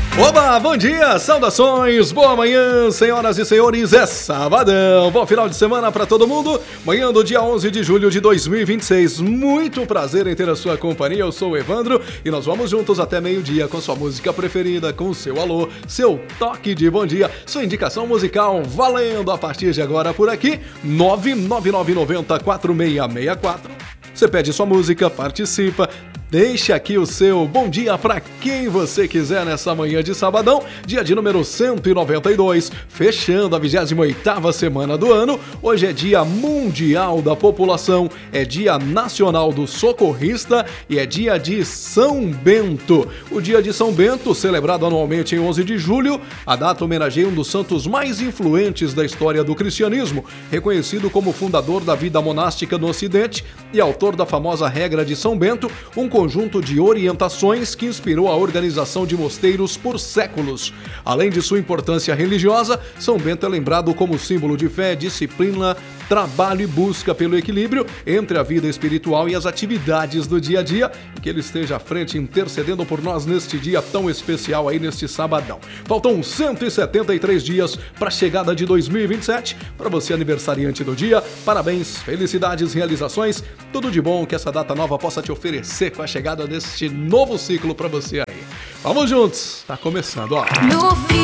Oba, bom dia, saudações, boa manhã, senhoras e senhores, é sabadão, bom final de semana pra todo mundo, manhã do dia 11 de julho de 2026, muito prazer em ter a sua companhia, eu sou o Evandro e nós vamos juntos até meio-dia com sua música preferida, com o seu alô, seu toque de bom dia, sua indicação musical valendo a partir de agora por aqui, 999904664, você pede sua música, participa, deixe aqui o seu bom dia para quem você quiser nessa manhã de sabadão, dia de número 192, fechando a 28ª semana do ano. Hoje é dia mundial da população, é dia nacional do socorrista e é dia de São Bento. O dia de São Bento, celebrado anualmente em 11 de julho, a data homenageia um dos santos mais influentes da história do cristianismo, reconhecido como fundador da vida monástica no Ocidente e autor da famosa regra de São Bento, um conjunto de orientações que inspirou a organização de mosteiros por séculos. Além de sua importância religiosa, São Bento é lembrado como símbolo de fé, disciplina, trabalho e busca pelo equilíbrio entre a vida espiritual e as atividades do dia a dia. Que ele esteja à frente intercedendo por nós neste dia tão especial aí, neste sabadão. Faltam 173 dias para a chegada de 2027. Para você, aniversariante do dia, parabéns, felicidades, realizações, tudo de bom que essa data nova possa te oferecer com a chegada deste novo ciclo para você aí. Vamos juntos, tá começando, ó.